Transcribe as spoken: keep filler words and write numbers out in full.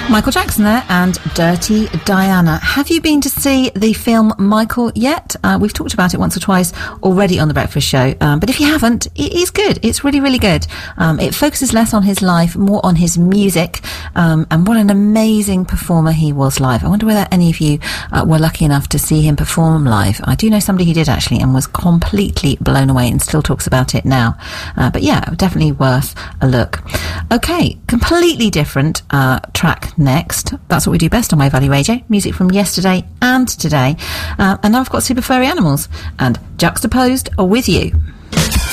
Michael Jackson there and Dirty Diana. Have you been to see the film Michael yet? Uh, we've talked about it once or twice already on The Breakfast Show, um, but if you haven't, it is good. It's really, really good. Um, it focuses less on his life, more on his music, um, and what an amazing performer he was live. I wonder whether any of you uh, were lucky enough to see him perform live. I do know somebody who did actually and was completely blown away and still talks about it now. Uh, but yeah, definitely worth a look. Okay, completely different uh, track next. That's what we do best on My Valley Radio. Music from yesterday and today. Uh, and now I've got Super Furry Animals and Juxtaposed with You.